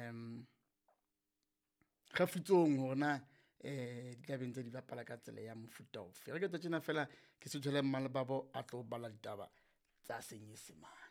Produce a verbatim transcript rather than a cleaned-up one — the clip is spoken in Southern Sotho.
um kgafutsong hore na eh di tla be ntse di bapala ka tsela ya mofuta ofe. Re ke tla tjena fela ke se thole Mmalebabo a tlo bala ditaba tsa Senyesemane.